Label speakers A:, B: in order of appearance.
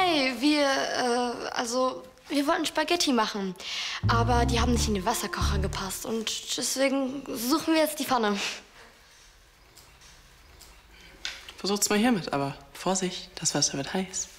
A: Hi, wir wollten Spaghetti machen. Aber die haben nicht in den Wasserkocher gepasst. Und deswegen suchen wir jetzt die Pfanne.
B: Versucht's mal hiermit, aber Vorsicht, das Wasser wird heiß.